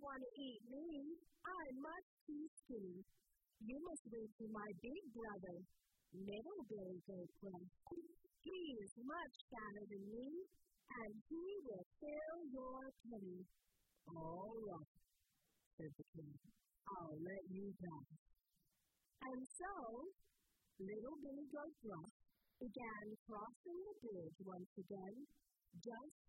want to eat me. I'm much too skinny. You must wait for my big brother, Little Billy Goat Grunt. He is much fatter than me, and he will fill your tummy." "All right," said the king. "I'll let you pass." And so, Little Billy Goat Grunt began crossing the bridge once again, just